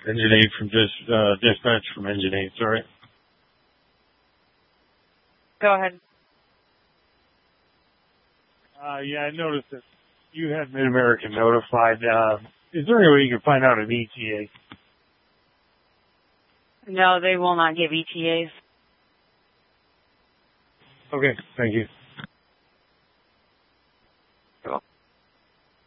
Engine 8 from dispatch from Engine 8, sorry. Go ahead. Yeah, I noticed that you had Mid-American notified. Is there any way you can find out an ETA? No, they will not give ETAs. Okay, thank you.